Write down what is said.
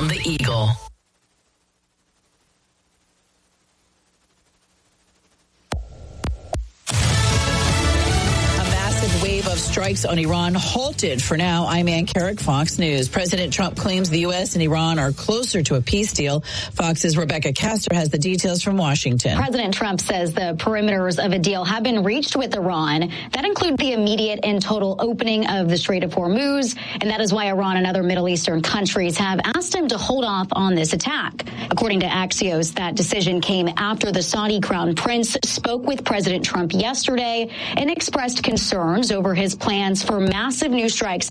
on the Eagle. Of strikes on Iran halted for now. I'm Ann Carrick, Fox News. President Trump claims the U.S. and Iran are closer to a peace deal. Fox's Rebecca Castor has the details from Washington. President Trump says the perimeters of a deal have been reached with Iran. That includes the immediate and total opening of the Strait of Hormuz, and that is why Iran and other Middle Eastern countries have asked him to hold off on this attack. According to Axios, that decision came after the Saudi crown prince spoke with President Trump yesterday and expressed concerns over his plans for massive new strikes